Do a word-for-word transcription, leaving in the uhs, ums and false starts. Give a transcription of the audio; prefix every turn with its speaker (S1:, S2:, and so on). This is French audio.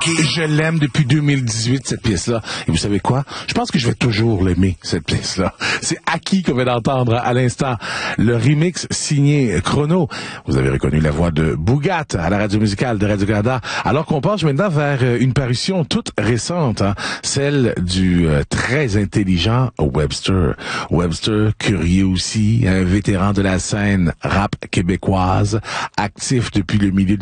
S1: Je l'aime depuis deux mille dix-huit, cette pièce-là. Et vous savez quoi? Je pense que je vais toujours l'aimer, cette pièce-là. C'est Acquis qu'on vient d'entendre à l'instant. Le remix signé Chrono. Vous avez reconnu la voix de Bougat à la radio musicale de Radio-Canada. Alors qu'on passe maintenant vers une parution toute récente, hein, celle du euh, très intelligent Webster. Webster, curieux aussi, un vétéran de la scène rap québécoise, actif depuis le milieu